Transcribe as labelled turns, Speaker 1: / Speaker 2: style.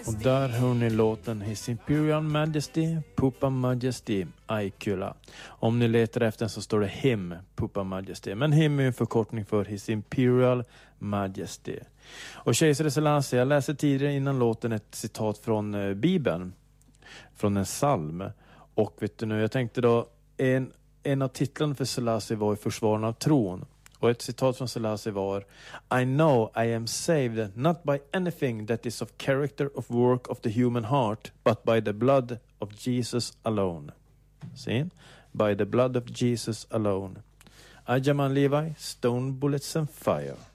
Speaker 1: Och där hör ni låten His Imperial Majesty, Pupa Majesty, Aikula. Om ni letar efter den så står det Him, Pupa Majesty. Men Him är en förkortning för His Imperial Majesty. Och kejsare Selassie, jag läste tidigare innan låten ett citat från Bibeln. Från en psalm. Och vet du nu, jag tänkte då, en av titlarna för Selassie var i försvaren av tron. Och ett citat från Selassie var: I know I am saved not by anything that is of character of work of the human heart, but by the blood of Jesus alone. See? By the blood of Jesus alone. Ajaman Levi, Stone Bullets and Fire.